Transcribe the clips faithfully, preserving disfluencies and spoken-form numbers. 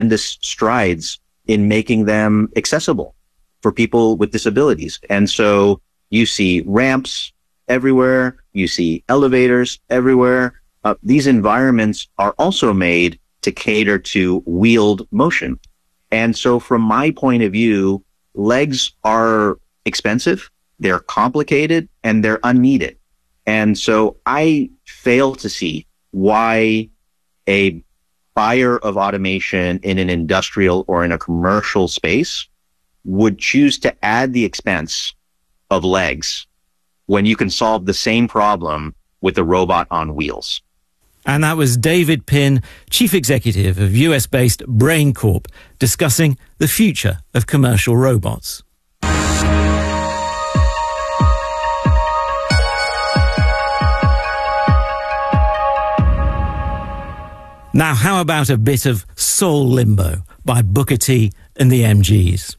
tremendous strides in making them accessible for people with disabilities. And so you see ramps everywhere, you see elevators everywhere. Uh, these environments are also made to cater to wheeled motion. And so from my point of view, legs are expensive, they're complicated, and they're unneeded. And so I fail to see why a buyer of automation in an industrial or in a commercial space would choose to add the expense of legs when you can solve the same problem with a robot on wheels. And that was David Pinn, Chief Executive of U S-based Brain Corp, discussing the future of commercial robots. Now, how about a bit of Soul Limbo by Booker T and the M Gs?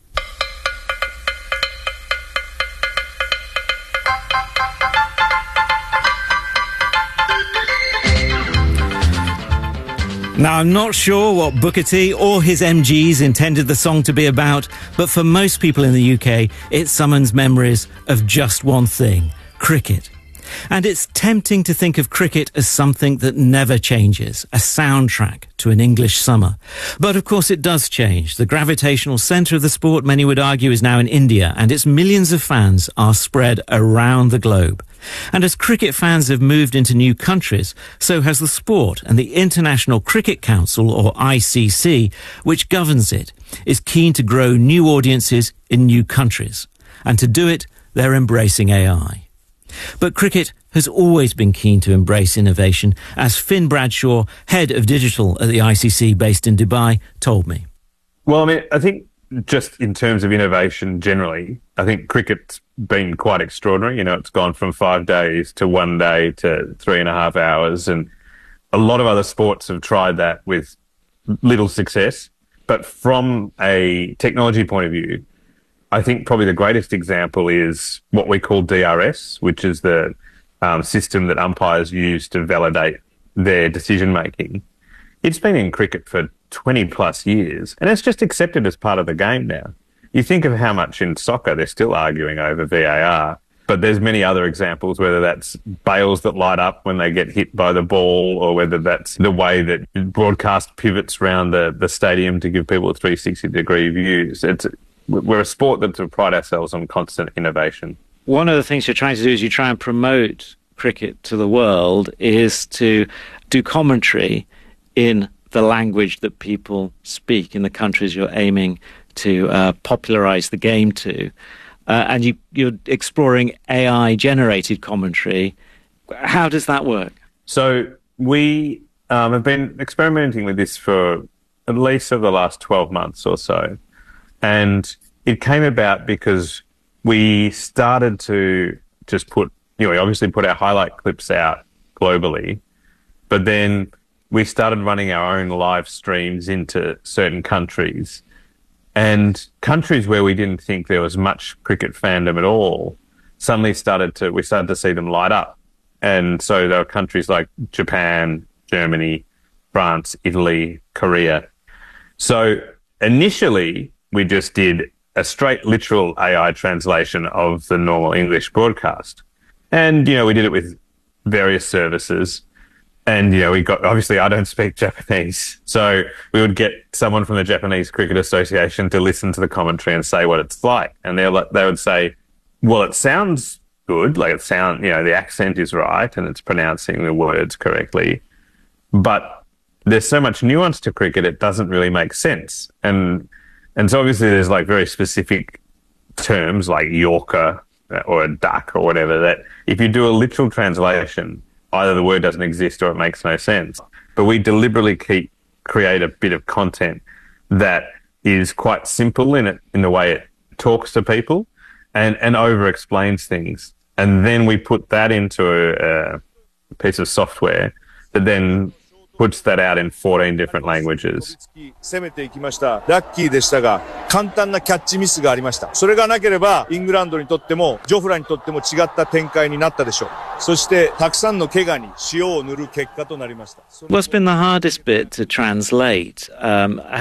Now, I'm not sure what Booker T or his M Gs intended the song to be about, but for most people in the U K, it summons memories of just one thing: cricket. And it's tempting to think of cricket as something that never changes, a soundtrack to an English summer. But of course it does change. The gravitational centre of the sport, many would argue, is now in India, and its millions of fans are spread around the globe. And as cricket fans have moved into new countries, so has the sport, and the International Cricket Council, or I C C, which governs it, is keen to grow new audiences in new countries. And to do it, they're embracing A I. But cricket has always been keen to embrace innovation, as Finn Bradshaw, head of digital at the I C C based in Dubai, told me. Well, I mean, I think just in terms of innovation generally, I think cricket's been quite extraordinary. You know, it's gone from five days to one day to three and a half hours. And a lot of other sports have tried that with little success. But from a technology point of view, I think probably the greatest example is what we call D R S, which is the um, system that umpires use to validate their decision-making. It's been in cricket for twenty plus years, and it's just accepted as part of the game now. You think of how much in soccer they're still arguing over V A R, but there's many other examples, whether that's bails that light up when they get hit by the ball, or whether that's the way that broadcast pivots around the, the stadium to give people three sixty degree views. It's We're a sport that pride ourselves on constant innovation. One of the things you're trying to do is you try and promote cricket to the world is to do commentary in the language that people speak in the countries you're aiming to uh, popularize the game to. Uh, and you, you're exploring A I-generated commentary. How does that work? So we um, have been experimenting with this for at least over the last twelve months or so. And it came about because we started to just put, you know, we obviously put our highlight clips out globally, but then we started running our own live streams into certain countries. And countries where we didn't think there was much cricket fandom at all, suddenly started to, we started to see them light up. And so there were countries like Japan, Germany, France, Italy, Korea. So initially, we just did a straight literal A I translation of the normal English broadcast. And, you know, we did it with various services. And, you know, we got, obviously I don't speak Japanese. So we would get someone from the Japanese Cricket Association to listen to the commentary and say what it's like. And they're like, they would say, well, it sounds good. Like it sound, you know, the accent is right and it's pronouncing the words correctly. But there's so much nuance to cricket, it doesn't really make sense. And, And so obviously there's like very specific terms like Yorker or a duck or whatever that if you do a literal translation, either the word doesn't exist or it makes no sense. But we deliberately keep create a bit of content that is quite simple in it, in the way it talks to people and, and over explains things. And then we put that into a, a piece of software that then puts that out in fourteen different languages. 攻めていきました。ラッキーでしたが、簡単なキャッチミスがありました。それがなければ、イングランドにとっても、ジョフラにとっても違った展開になったでしょう。そして、たくさんの怪我に塩を塗る結果となりました。 What's been the hardest bit to translate? Um,